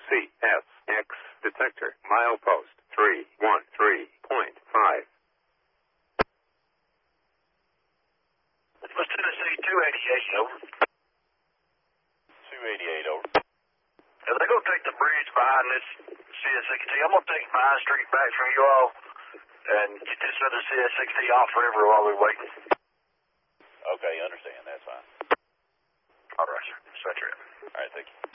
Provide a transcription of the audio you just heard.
CSX detector, milepost 313.5. West Tennessee 288, over. 288, over. Now, they're going to take the bridge behind this CS60. I'm going to take Vine Street back from you all and get this other CS60 off forever while we're waiting. Okay, understand. That's fine. All right, sir. Set your All right, thank you.